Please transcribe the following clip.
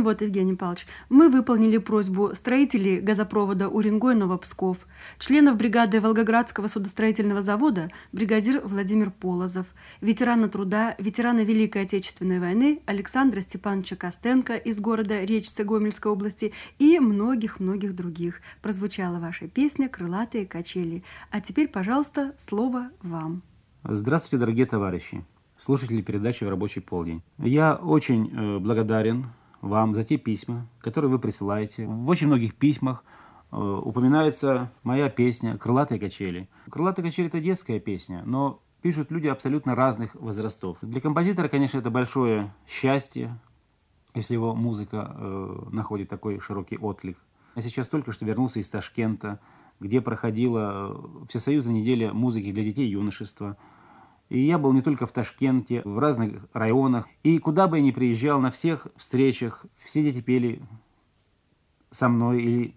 Вот, Евгений Павлович, мы выполнили просьбу строителей газопровода Уренгой-Новопсков, членов бригады Волгоградского судостроительного завода бригадир Владимир Полозов, ветерана труда, ветерана Великой Отечественной войны Александра Степановича Костенко из города Речцы Гомельской области и многих-многих других. Прозвучала ваша песня «Крылатые качели». А теперь, пожалуйста, слово вам. Здравствуйте, дорогие товарищи, слушатели передачи «В рабочий полдень». Я очень благодарен вам за те письма, которые вы присылаете. В очень многих письмах упоминается моя песня «Крылатые качели». «Крылатые качели» — это детская песня, но пишут люди абсолютно разных возрастов. Для композитора, конечно, это большое счастье, если его музыка находит такой широкий отклик. Я сейчас только что вернулся из Ташкента, где проходила Всесоюзная неделя музыки для детей и юношества. И я был не только в Ташкенте, в разных районах. И куда бы я ни приезжал, на всех встречах все дети пели со мной или